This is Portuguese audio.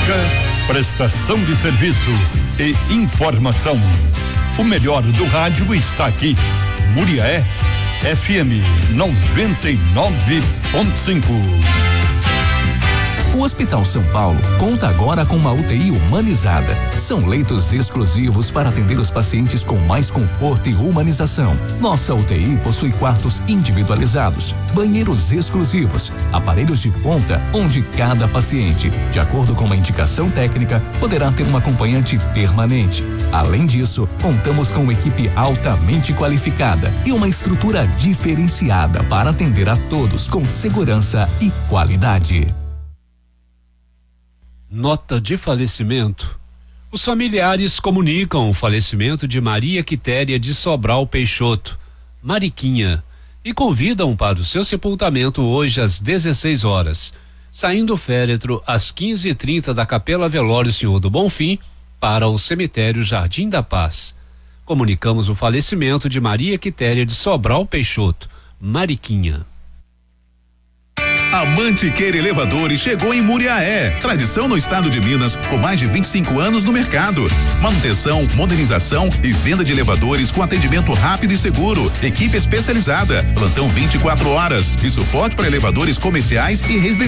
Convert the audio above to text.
música, prestação de serviço e informação. O melhor do rádio está aqui. Muriaé FM 99.5. O Hospital São Paulo conta agora com uma UTI humanizada. São leitos exclusivos para atender os pacientes com mais conforto e humanização. Nossa UTI possui quartos individualizados, banheiros exclusivos, aparelhos de ponta, onde cada paciente, de acordo com uma indicação técnica, poderá ter um acompanhante permanente. Além disso, contamos com uma equipe altamente qualificada e uma estrutura diferenciada para atender a todos com segurança e qualidade. Nota de falecimento. Os familiares comunicam o falecimento de Maria Quitéria de Sobral Peixoto, Mariquinha, e convidam para o seu sepultamento hoje às 16 horas, saindo o féretro às 15h30 da Capela Velório Senhor do Bonfim para o cemitério Jardim da Paz. Comunicamos o falecimento de Maria Quitéria de Sobral Peixoto, Mariquinha. A Mantiqueira Elevadores chegou em Muriaé. Tradição no estado de Minas, com mais de 25 anos no mercado. Manutenção, modernização e venda de elevadores com atendimento rápido e seguro. Equipe especializada, plantão 24 horas e suporte para elevadores comerciais e residenciais.